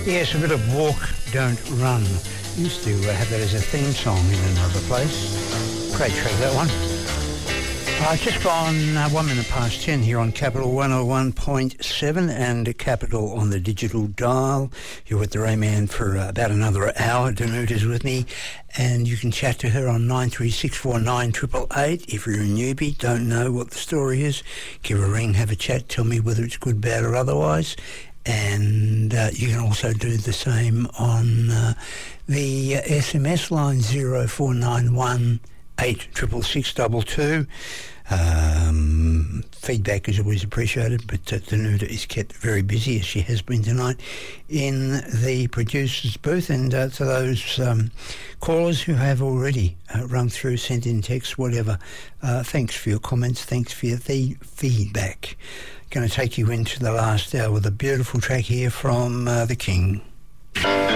Yes, a bit of Walk, Don't Run. Used to have that as a theme song in another place. Great track, that one. Just gone 1 minute past 10 here on Capital 101.7 and Capital on the digital dial. You're with the Rayman for about another hour. Danuta's with me, and you can chat to her on 93649888. If you're a newbie, don't know what the story is, give her a ring, have a chat, tell me whether it's good, bad or otherwise. And you can also do the same on the SMS line 0491 86662. Feedback is always appreciated, but Danuta is kept very busy, as she has been tonight, in the producer's booth. And to those callers who have already run through, sent in texts, whatever, thanks for your comments, thanks for your feedback. Going to take you into the last hour with a beautiful track here from The King.